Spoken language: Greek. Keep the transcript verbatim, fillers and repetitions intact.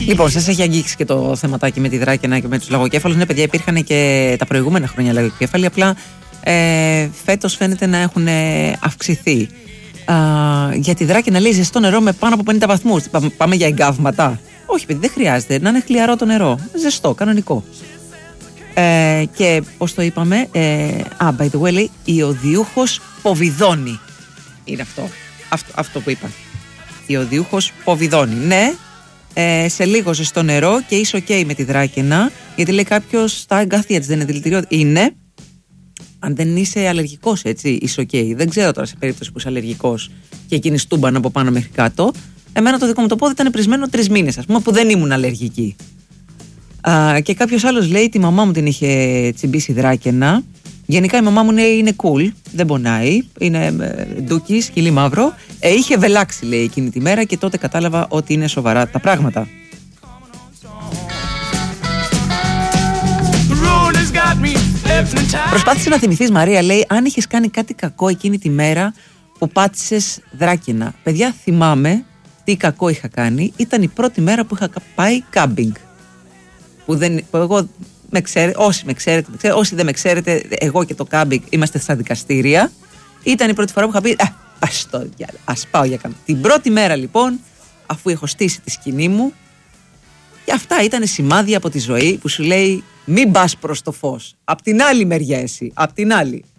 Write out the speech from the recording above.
Λοιπόν, σας έχει αγγίξει και το θεματάκι με τη Δράκαινα και με τους λαγοκέφαλους. Ναι, παιδιά, υπήρχαν και τα προηγούμενα χρόνια λαγοκέφαλοι. Απλά ε, φέτος φαίνεται να έχουν αυξηθεί. Α, για τη Δράκαινα λέει ζεστό νερό με πάνω από πενήντα βαθμούς. Πάμε για εγκάβματα? Όχι, παιδί, δεν χρειάζεται. Να είναι χλιαρό το νερό. Ζεστό, κανονικό. Ε, και πώς το είπαμε, ε, α, by the way, λέει ιωδιούχος Ποβιδώνη. Είναι αυτό. αυτό. Αυτό που είπα. Ιωδιούχος Ποβιδώνη. Ναι, ε, σε λίγο ζεστό νερό και είσαι ok με τη Δράκαινα. Γιατί λέει κάποιος τα εγκάθια της δεν είναι δηλητηριό. Είναι. Αν δεν είσαι αλλεργικός, έτσι, είσαι ok. Δεν ξέρω τώρα σε περίπτωση που είσαι αλλεργικός και εκείνη στούμπαν από πάνω μέχρι κάτω. Εμένα το δικό μου το πόδι ήταν πρισμένο τρεις μήνες, ας πούμε, που δεν ήμουν αλλεργική. Α, και κάποιος άλλος λέει τη μαμά μου την είχε τσιμπήσει Δράκαινα. Γενικά η μαμά μου λέει, είναι cool, δεν πονάει, είναι ε, ντούκι, σκυλί μαύρο. Ε, είχε βελάξει, λέει, εκείνη τη μέρα και τότε κατάλαβα ότι είναι σοβαρά τα πράγματα. Προσπάθησε να θυμηθείς, Μαρία, λέει, αν είχες κάνει κάτι κακό εκείνη τη μέρα που πάτησες Δράκαινα. Παιδιά, θυμάμαι τι κακό είχα κάνει. Ήταν η πρώτη μέρα που είχα πάει κάμπινγκ. Που, δεν, που εγώ με ξέρετε, όσοι με ξέρετε, με ξέρετε, όσοι δεν με ξέρετε, εγώ και το κάμπινγκ είμαστε στα δικαστήρια. Ήταν η πρώτη φορά που είχα πει, α, ας, το, ας πάω για κάμπινγκ. Την πρώτη μέρα λοιπόν, αφού έχω στήσει τη σκηνή μου, και αυτά ήταν σημάδια από τη ζωή που σου λέει μην πας προς το φως. Απ' την άλλη μεριά εσύ, απ' την άλλη.